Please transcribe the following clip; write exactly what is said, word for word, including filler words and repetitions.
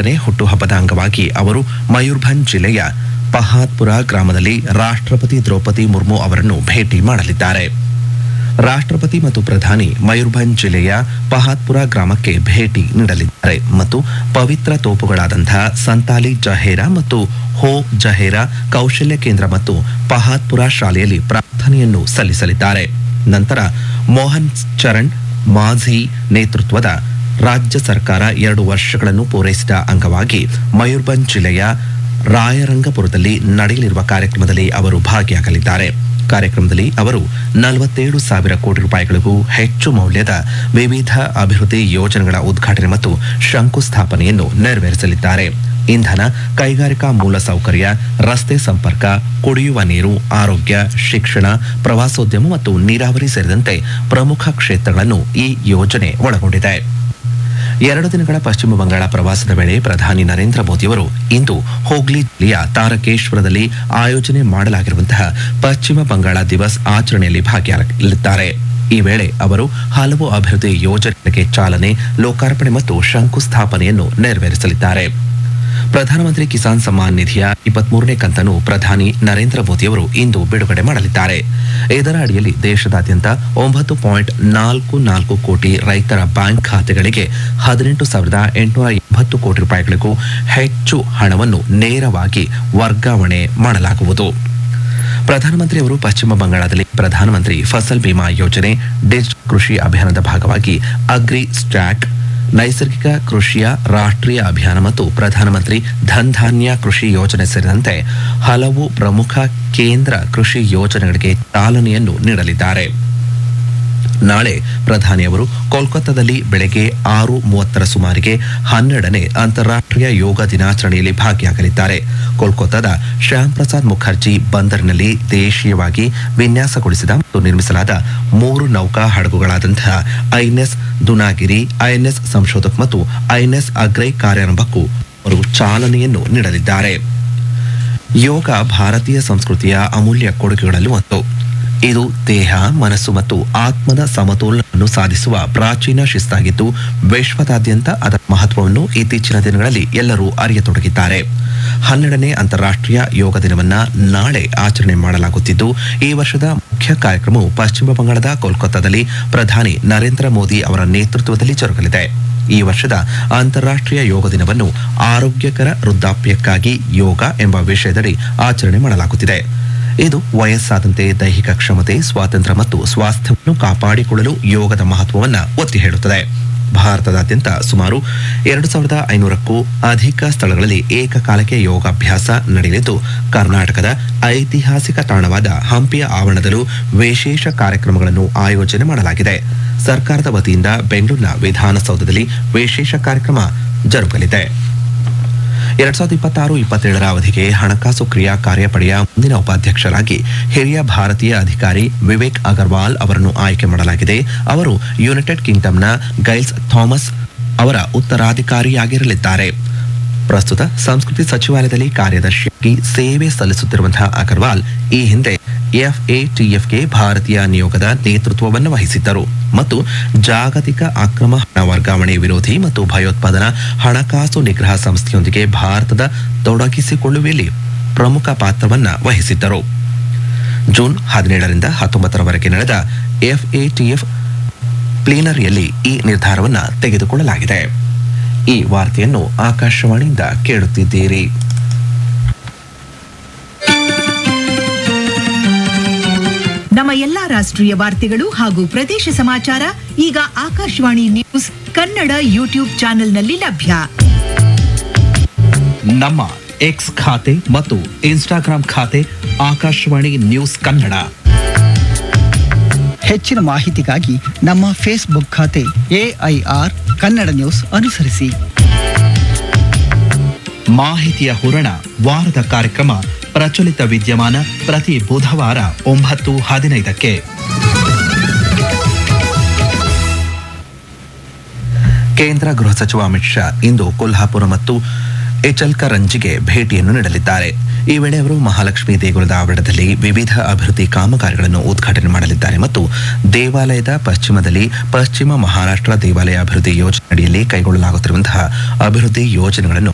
ಮೂವತ್ತನೇ ಹುಟ್ಟುಹಬ್ಬದ ಅಂಗವಾಗಿ ಅವರು ಮಯೂರ್ಭಂಜ್ ಜಿಲ್ಲೆಯ ಪಹಾದ್ಪುರ ಗ್ರಾಮದಲ್ಲಿ ರಾಷ್ಟ್ರಪತಿ ದ್ರೌಪದಿ ಮುರ್ಮು ಅವರನ್ನು ಭೇಟಿ ಮಾಡಲಿದ್ದಾರೆ. ರಾಷ್ಟ್ರಪತಿ ಮತ್ತು ಪ್ರಧಾನಿ ಮಯೂರ್ಭಂಜ್ ಜಿಲ್ಲೆಯ ಪಹಾದ್ಪುರ ಗ್ರಾಮಕ್ಕೆ ಭೇಟಿ ನೀಡಲಿದ್ದಾರೆ ಮತ್ತು ಪವಿತ್ರ ತೋಪುಗಳಾದಂತಹ ಸಂತಾಲಿ ಜಹೇರಾ ಮತ್ತು ಹೋ ಜಹೇರಾ ಕೌಶಲ್ಯ ಕೇಂದ್ರ ಮತ್ತು ಪಹಾದ್ಪುರ ಶಾಲೆಯಲ್ಲಿ ಪ್ರಾರ್ಥನೆಯನ್ನು ಸಲ್ಲಿಸಲಿದ್ದಾರೆ. ನಂತರ ಮೋಹನ್ ಚರಣ್ ಮಾಝಿ ನೇತೃತ್ವದ ರಾಜ್ಯ ಸರ್ಕಾರ ಎರಡು ವರ್ಷಗಳನ್ನು ಪೂರೈಸಿದ ಅಂಗವಾಗಿ ಮಯೂರ್ಭಂಜ್ ಜಿಲ್ಲೆಯ ರಾಯರಂಗಪುರದಲ್ಲಿ ನಡೆಯಲಿರುವ ಕಾರ್ಯಕ್ರಮದಲ್ಲಿ ಅವರು ಭಾಗಿಯಾಗಲಿದ್ದಾರೆ. ಕಾರ್ಯಕ್ರಮದಲ್ಲಿ ಅವರು ನಲವತ್ತೇಳು ಸಾವಿರ ಕೋಟಿ ರೂಪಾಯಿಗಳಿಗೂ ಹೆಚ್ಚು ಮೌಲ್ಯದ ವಿವಿಧ ಅಭಿವೃದ್ಧಿ ಯೋಜನೆಗಳ ಉದ್ಘಾಟನೆ ಮತ್ತು ಶಂಕುಸ್ಥಾಪನೆಯನ್ನು ನೆರವೇರಿಸಲಿದ್ದಾರೆ. ಇಂಧನ, ಕೈಗಾರಿಕಾ ಮೂಲಸೌಕರ್ಯ, ರಸ್ತೆ ಸಂಪರ್ಕ, ಕುಡಿಯುವ ನೀರು, ಆರೋಗ್ಯ, ಶಿಕ್ಷಣ, ಪ್ರವಾಸೋದ್ಯಮ ಮತ್ತು ನೀರಾವರಿ ಸೇರಿದಂತೆ ಪ್ರಮುಖ ಕ್ಷೇತ್ರಗಳನ್ನು ಈ ಯೋಜನೆ ಒಳಗೊಂಡಿದೆ. ಎರಡು ದಿನಗಳ ಪಶ್ಚಿಮ ಬಂಗಾಳ ಪ್ರವಾಸದ ವೇಳೆ ಪ್ರಧಾನಿ ನರೇಂದ್ರ ಮೋದಿಯವರು ಇಂದು ಹೂಗ್ಲಿ ಜಿಲ್ಲೆಯ ತಾರಕೇಶ್ವರದಲ್ಲಿ ಆಯೋಜನೆ ಮಾಡಲಾಗಿರುವಂತಹ ಪಶ್ಚಿಮ ಬಂಗಾಳ ದಿವಸ್ ಆಚರಣೆಯಲ್ಲಿ ಭಾಗಿಯಾಗಲಿದ್ದಾರೆ. ಈ ವೇಳೆ ಅವರು ಹಲವು ಅಭಿವೃದ್ಧಿ ಯೋಜನೆಗಳಿಗೆ ಚಾಲನೆ, ಲೋಕಾರ್ಪಣೆ ಮತ್ತು ಶಂಕುಸ್ಥಾಪನೆಯನ್ನು ನೆರವೇರಿಸಲಿದ್ದಾರೆ. ಪ್ರಧಾನಮಂತ್ರಿ ಕಿಸಾನ್ ಸಮ್ಮಾನ್ ನಿಧಿಯ ಇಪ್ಪತ್ಮೂರನೇ ಕಂತನ್ನು ಪ್ರಧಾನಿ ನರೇಂದ್ರ ಮೋದಿಯವರು ಇಂದು ಬಿಡುಗಡೆ ಮಾಡಲಿದ್ದಾರೆ. ಇದರ ಅಡಿಯಲ್ಲಿ ದೇಶದಾದ್ಯಂತ ಒಂಬತ್ತು ಪಾಯಿಂಟ್ ನಾಲ್ಕು ನಾಲ್ಕು ಕೋಟಿ ರೈತರ ಬ್ಯಾಂಕ್ ಖಾತೆಗಳಿಗೆ ಹದಿನೆಂಟು ಸಾವಿರದ ಎಂಟುನೂರ ಎಂಬತ್ತು ಕೋಟಿ ರೂಪಾಯಿಗಳಿಗೂ ಹೆಚ್ಚು ಹಣವನ್ನು ನೇರವಾಗಿ ವರ್ಗಾವಣೆ ಮಾಡಲಾಗುವುದು. ಪ್ರಧಾನಮಂತ್ರಿ ಅವರು ಪಶ್ಚಿಮ ಬಂಗಾಳದಲ್ಲಿ ಪ್ರಧಾನಮಂತ್ರಿ ಫಸಲ್ ಬಿಮಾ ಯೋಜನೆ, ಡಿಜಿಟಲ್ ಕೃಷಿ ಅಭಿಯಾನದ ಭಾಗವಾಗಿ ಅಗ್ರಿ ಸ್ಟ್ಯಾಕ್, ನೈಸರ್ಗಿಕ ಕೃಷಿಯ ರಾಷ್ಟ್ರೀಯ ಅಭಿಯಾನ ಮತ್ತು ಪ್ರಧಾನಮಂತ್ರಿ ಧನ್ ಧಾನ್ಯ ಕೃಷಿ ಯೋಜನೆ ಸೇರಿದಂತೆ ಹಲವು ಪ್ರಮುಖ ಕೇಂದ್ರ ಕೃಷಿ ಯೋಜನೆಗಳಿಗೆ ಚಾಲನೆಯನ್ನು ನೀಡಲಿದ್ದಾರೆ. ನಾಳೆ ಪ್ರಧಾನಿ ಅವರು ಕೋಲ್ಕತ್ತಾದಲ್ಲಿ ಬೆಳಗ್ಗೆ ಆರು ಮೂವತ್ತರ ಸುಮಾರಿಗೆ ಹನ್ನೆರಡನೇ ಅಂತಾರಾಷ್ಟ್ರೀಯ ಯೋಗ ದಿನಾಚರಣೆಯಲ್ಲಿ ಭಾಗಿಯಾಗಲಿದ್ದಾರೆ. ಕೋಲ್ಕತ್ತಾದ ಶ್ಯಾಮ್ ಪ್ರಸಾದ್ ಮುಖರ್ಜಿ ಬಂದರಿನಲ್ಲಿ ದೇಶೀಯವಾಗಿ ವಿನ್ಯಾಸಗೊಳಿಸಿದ ಮತ್ತು ನಿರ್ಮಿಸಲಾದ ಮೂರು ನೌಕಾ ಹಡಗುಗಳಾದಂತಹ ಐಎನ್ಎಸ್ ದುನಾಗಿರಿ, ಐಎನ್ಎಸ್ ಸಂಶೋಧಕ್ ಮತ್ತು ಐಎನ್ಎಸ್ ಅಗ್ರೈ ಕಾರ್ಯಾರಂಭಕ್ಕೂ ಅವರು ಚಾಲನೆಯನ್ನು ನೀಡಲಿದ್ದಾರೆ. ಯೋಗ ಭಾರತೀಯ ಸಂಸ್ಕೃತಿಯ ಅಮೂಲ್ಯ ಕೊಡುಗೆಗಳಲ್ಲಿ ಒಂದು. ಇದು ದೇಹ, ಮನಸ್ಸು ಮತ್ತು ಆತ್ಮದ ಸಮತೋಲನವನ್ನು ಸಾಧಿಸುವ ಪ್ರಾಚೀನ ಶಿಸ್ತಾಗಿದ್ದು ವಿಶ್ವದಾದ್ಯಂತ ಅದರ ಮಹತ್ವವನ್ನು ಇತ್ತೀಚಿನ ದಿನಗಳಲ್ಲಿ ಎಲ್ಲರೂ ಅರಿಯತೊಡಗಿದ್ದಾರೆ. ಹನ್ನೆರಡನೇ ಅಂತಾರಾಷ್ಟ್ರೀಯ ಯೋಗ ದಿನವನ್ನ ನಾಳೆ ಆಚರಣೆ ಮಾಡಲಾಗುತ್ತಿದ್ದು ಈ ವರ್ಷದ ಮುಖ್ಯ ಕಾರ್ಯಕ್ರಮವು ಪಶ್ಚಿಮ ಬಂಗಾಳದ ಕೋಲ್ಕತ್ತಾದಲ್ಲಿ ಪ್ರಧಾನಿ ನರೇಂದ್ರ ಮೋದಿ ಅವರ ನೇತೃತ್ವದಲ್ಲಿ ಜರುಗಲಿದೆ. ಈ ವರ್ಷದ ಅಂತಾರಾಷ್ಟ್ರೀಯ ಯೋಗ ದಿನವನ್ನು ಆರೋಗ್ಯಕರ ವೃದ್ಧಾಪ್ಯಕ್ಕಾಗಿ ಯೋಗ ಎಂಬ ವಿಷಯದಡಿ ಆಚರಣೆ ಮಾಡಲಾಗುತ್ತಿದೆ. ಇದು ವಯಸ್ಸಾದಂತೆ ದೈಹಿಕ ಕ್ಷಮತೆ, ಸ್ವಾತಂತ್ರ್ಯ ಮತ್ತು ಸ್ವಾಸ್ಥ್ಯವನ್ನು ಕಾಪಾಡಿಕೊಳ್ಳಲು ಯೋಗದ ಮಹತ್ವವನ್ನು ಒತ್ತಿ ಹೇಳುತ್ತದೆ. ಭಾರತದಾದ್ಯಂತ ಸುಮಾರು ಎರಡು ಸಾವಿರದ ಐನೂರಕ್ಕೂ ಅಧಿಕ ಸ್ಥಳಗಳಲ್ಲಿ ಏಕಕಾಲಕ್ಕೆ ಯೋಗಾಭ್ಯಾಸ ನಡೆಯಲಿದ್ದು ಕರ್ನಾಟಕದ ಐತಿಹಾಸಿಕ ತಾಣವಾದ ಹಂಪಿಯ ಆವರಣದಲ್ಲೂ ವಿಶೇಷ ಕಾರ್ಯಕ್ರಮಗಳನ್ನು ಆಯೋಜನೆ ಮಾಡಲಾಗಿದೆ. ಸರ್ಕಾರದ ವತಿಯಿಂದ ಬೆಂಗಳೂರಿನ ವಿಧಾನಸೌಧದಲ್ಲಿ ವಿಶೇಷ ಕಾರ್ಯಕ್ರಮ ಜರುಗಲಿದೆ. ಎರಡ್ ಸಾವಿರದ ಇಪ್ಪತ್ತಾರು ಇಪ್ಪತ್ತೇಳರ ಅವಧಿಗೆ ಹಣಕಾಸು ಕ್ರಿಯಾ ಕಾರ್ಯಪಡೆಯ ಮುಂದಿನ ಉಪಾಧ್ಯಕ್ಷರಾಗಿ ಹಿರಿಯ ಭಾರತೀಯ ಅಧಿಕಾರಿ ವಿವೇಕ್ ಅಗರ್ವಾಲ್ ಅವರನ್ನು ಆಯ್ಕೆ ಮಾಡಲಾಗಿದೆ. ಅವರು ಯುನೈಟೆಡ್ ಕಿಂಗ್ಡಮ್ನ ಗೈಲ್ಸ್ ಥಾಮಸ್ ಅವರ ಉತ್ತರಾಧಿಕಾರಿಯಾಗಿರಲಿದ್ದಾರೆ. ಪ್ರಸ್ತುತ ಸಂಸ್ಕೃತಿ ಸಚಿವಾಲಯದಲ್ಲಿ ಕಾರ್ಯದರ್ಶಿಯಾಗಿ ಸೇವೆ ಸಲ್ಲಿಸುತ್ತಿರುವಂತಹ ಅಗರ್ವಾಲ್ ಈ ಹಿಂದೆ ಎಫ್ಎಟಿಎಫ್ಗೆ ಭಾರತೀಯ ನಿಯೋಗದ ನೇತೃತ್ವವನ್ನು ವಹಿಸಿದ್ದರು ಮತ್ತು ಜಾಗತಿಕ ಅಕ್ರಮ ಹಣ ವರ್ಗಾವಣೆ ವಿರೋಧಿ ಮತ್ತು ಭಯೋತ್ಪಾದನಾ ಹಣಕಾಸು ನಿಗ್ರಹ ಸಂಸ್ಥೆಯೊಂದಿಗೆ ಭಾರತದ ತೊಡಗಿಸಿಕೊಳ್ಳುವಲ್ಲಿ ಪ್ರಮುಖ ಪಾತ್ರವನ್ನು ವಹಿಸಿದ್ದರು. ಜೂನ್ ಹದಿನೇಳರಿಂದ ಹತ್ತೊಂಬತ್ತರವರೆಗೆ ನಡೆದ ಎಫ್ಎಟಿಎಫ್ ಪ್ಲೀನರಿಯಲ್ಲಿ ಈ ನಿರ್ಧಾರವನ್ನು ತೆಗೆದುಕೊಳ್ಳಲಾಗಿದೆ. ಈ ವಾರ್ತೆಯನ್ನು ಆಕಾಶವಾಣಿಯಿಂದ ಕೇಳುತ್ತಿದ್ದೀರಿ. ನಮ್ಮ ಎಲ್ಲಾ ರಾಷ್ಟ್ರೀಯ ವಾರ್ತೆಗಳು ಹಾಗೂ ಪ್ರದೇಶ ಸಮಾಚಾರ ಈಗ ಆಕಾಶವಾಣಿ ನ್ಯೂಸ್ ಕನ್ನಡ ಯೂಟ್ಯೂಬ್ ಚಾನೆಲ್ನಲ್ಲಿ ಲಭ್ಯ. ನಮ್ಮ ಎಕ್ಸ್ ಖಾತೆ ಮತ್ತು ಇನ್ಸ್ಟಾಗ್ರಾಂ ಖಾತೆ ಆಕಾಶವಾಣಿ ನ್ಯೂಸ್ ಕನ್ನಡ. ಹೆಚ್ಚಿನ ಮಾಹಿತಿಗಾಗಿ ನಮ್ಮ ಫೇಸ್ಬುಕ್ ಖಾತೆ ಎಐಆರ್ ಕನ್ನಡ ನ್ಯೂಸ್ ಅನುಸರಿಸಿ. ಮಾಹಿತಿಯ ಹೂರಣ ವಾರದ ಕಾರ್ಯಕ್ರಮ ಪ್ರಚಲಿತ ವಿದ್ಯಮಾನ ಪ್ರತಿ ಬುಧವಾರ ಒಂಬತ್ತು ಹದಿನೈದಕ್ಕೆ. ಕೇಂದ್ರ ಗೃಹ ಸಚಿವ ಅಮಿತ್ ಶಾ ಇಂದು ಕೊಲ್ಹಾಪುರ ಮತ್ತು ಇಚಲ್ಕರಂಜಿಗೆ ಭೇಟಿಯನ್ನು ನೀಡಲಿದ್ದಾರೆ. ಈ ವೇಳೆ ಅವರು ಮಹಾಲಕ್ಷ್ಮಿ ದೇಗುಲದ ಆವರಣದಲ್ಲಿ ವಿವಿಧ ಅಭಿವೃದ್ಧಿ ಕಾಮಗಾರಿಗಳನ್ನು ಉದ್ಘಾಟನೆ ಮಾಡಲಿದ್ದಾರೆ ಮತ್ತು ದೇವಾಲಯದ ಪಶ್ಚಿಮದಲ್ಲಿ ಪಶ್ಚಿಮ ಮಹಾರಾಷ್ಟ್ರ ದೇವಾಲಯ ಅಭಿವೃದ್ಧಿ ಯೋಜನೆ ಅಡಿಯಲ್ಲಿ ಕೈಗೊಳ್ಳಲಾಗುತ್ತಿರುವಂತಹ ಅಭಿವೃದ್ಧಿ ಯೋಜನೆಗಳನ್ನು